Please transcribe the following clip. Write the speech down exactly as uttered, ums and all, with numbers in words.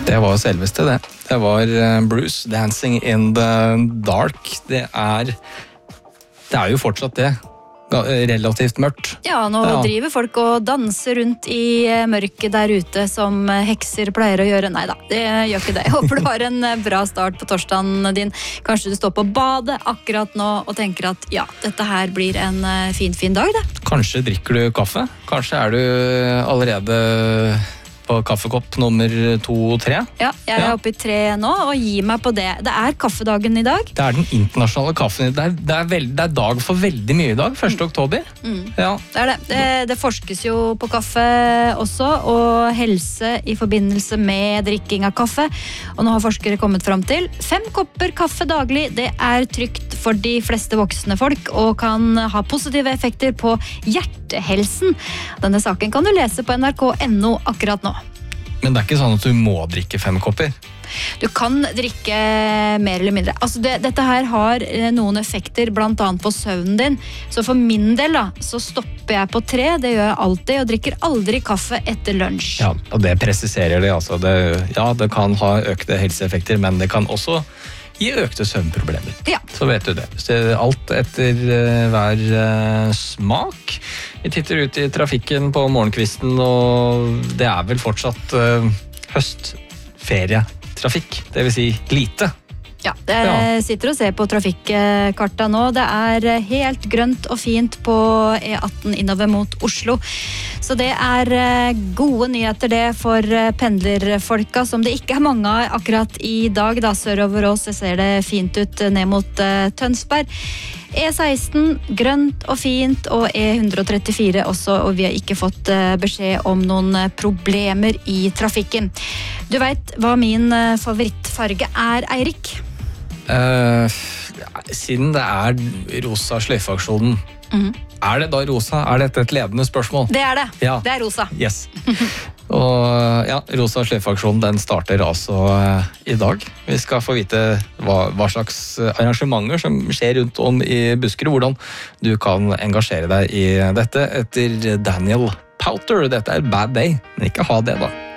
Det var selveste det. Det var Bruce, Dancing in the Dark. Det er, det er jo fortsatt det. Relativt mørkt. Ja, nå ja. driver folk og danser rundt i mørket der ute som hekser pleier å gjøre. Nei da, det gjør ikke det. Jeg håper du har en bra start på torsdagen din. Kanskje du står på badet akkurat nå og tenker at ja, dette her blir en fin, fin dag, det. Kanskje drikker du kaffe? Kanskje er du allerede på kaffekopp nummer to og tre? Ja, jeg er ja. oppe i tre nå, og gir meg på det. Det er kaffedagen i dag. Det er den internasjonale kaffen. Det er, det er, veld, det er dag for veldig mye i dag, første oktober. Mm. Ja. Det er det. det. Det forskes jo på kaffe også, og helse i forbindelse med drikking av kaffe. Og nå har forskere kommet fram til fem kopper kaffe daglig. Det er trygt for de fleste voksne folk, og kan ha positive effekter på hjertehelsen. Denne saken kan du lese på N R K punktum N O akkurat nå. Men det er ikke sånn at du må drikke fem kopper? Du kan drikke mer eller mindre. Altså det, dette her har noen effekter, blant annet på søvnen din. Så for min del da, så stopper jeg på tre, det gjør jeg alltid, og drikker aldri kaffe etter lunsj. Ja, og det presiserer det, altså. Det, ja, det kan ha økte helseeffekter, men det kan også gi økte søvnproblemer. Ja. Så vet du det. Så alt etter uh, hver uh, smak. Vi titter ut i trafikken på morgenkvisten, og det er vel fortsatt uh, høstferietrafikk. Det vil si lite. Ja, jeg sitter og ser på trafikkarta nå. Det er helt grønt og fint på E atten innover mot Oslo. Så det er gode nyheter det for pendlerfolka, som det ikke er mange av akkurat i dag. Da sørover oss ser det fint ut ned mot Tønsberg. E seksten, grønt og fint, og E ett trettifire også, og vi har ikke fått beskjed om noen problemer i trafikken. Du vet hva min favorittfarge er, Eirik? Uh, siden det er rosa sløyfeaksjonen, mm. er det da rosa? Er dette et ledende spørsmål? Det er det. Ja. Det er rosa. Yes. Og ja, rosa sløyfeaksjonen, den starter altså uh, i dag. Vi skal få vite hva, hva slags arrangementer som skjer rundt om i Buskerud, hvordan du kan engasjere deg i dette etter Daniel Powter. Dette er Bad Day, men ikke ha det da.